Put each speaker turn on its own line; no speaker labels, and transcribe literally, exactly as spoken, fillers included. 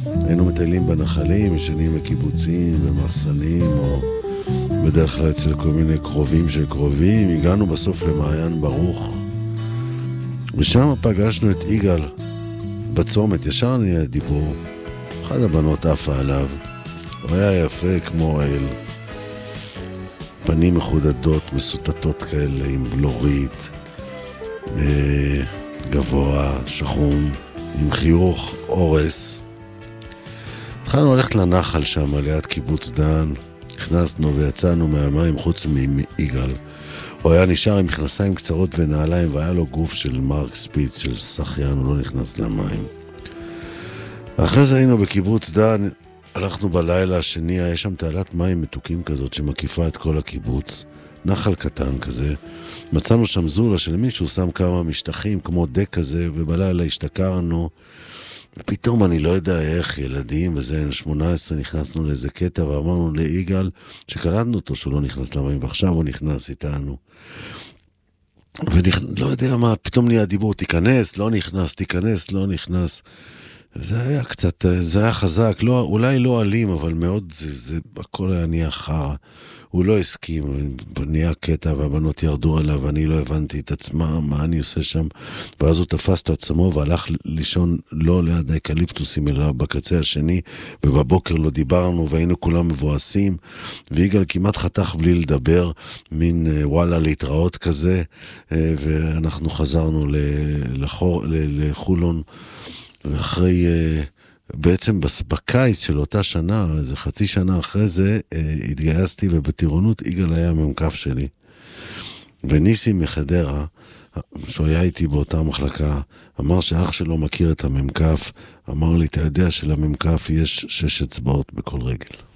היינו מטיילים בנחלים, ישנים בקיבוצים, במחסנים, או בדרך כלל אצל כל מיני קרובים של קרובים. הגענו בסוף למעיין ברוך, ושם פגשנו את יגאל בצומת, ישר נהיה דיבור. אחת הבנות עפה עליו, הוא היה יפה כמו אל, פנים מחודדות, מסוטטות כאלה, עם בלורית, גבוה, שחום, עם חיוך, אורס. התחלנו ללכת לנחל שם, ליד קיבוץ דן, נכנסנו ויצאנו מהמים חוץ מיגאל. הוא היה נשאר עם מכנסיים קצרות ונעליים, והיה לו גוף של מרק ספיץ, של שחיין, הוא לא נכנס למים. אחרי זה היינו בקיבוץ דן, הלכנו בלילה השני, יש שם תעלת מים מתוקים כזאת שמקיפה את כל הקיבוץ, נחל קטן כזה. מצאנו שם זולה של מישהו, שם כמה משטחים כמו דק כזה, ובלילה השתכרנו, ופתאום אני לא יודע איך ילדים, וזה שמונה עשרה נכנסנו לאיזה קטע, ואמרנו ליגאל שקלטנו אותו שהוא לא נכנס למים, ועכשיו הוא נכנס איתנו. ולא יודע מה, פתאום נהיה דיבור, תיכנס, לא נכנס, תיכנס, לא נכנס. זה היה קצת, זה היה חזק, לא, אולי לא אלים, אבל מאוד, זה, זה, הכל היה נהיה חרא. הוא לא הסכים, נהיה קטע, והבנות ירדו עליו, ואני לא הבנתי את עצמה, מה אני עושה שם. ואז הוא תפס את עצמו, והלך לישון לא ליד האקליפטוסים, אלא בקצה השני, ובבוקר לא דיברנו, והיינו כולם מבואסים, ויגאל כמעט חתך בלי לדבר, מין וואלה להתראות כזה, ואנחנו חזרנו לחור, לחולון, ואחרי, בעצם בקיץ של אותה שנה, איזה חצי שנה אחרי זה, התגייסתי, ובטירונות יגאל היה הממקף שלי. וניסי מחדרה, שהוא היה איתי באותה מחלקה, אמר שאח שלו מכיר את הממקף, אמר לי, אתה יודע שלממקף יש שש אצבעות בכל רגל.